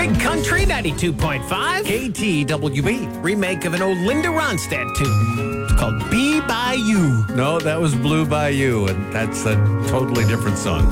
Big Country 92.5. KTWB. Remake of an old Linda Ronstadt tune. It's called Be By You. No, that was Blue Bayou, and that's a totally different song.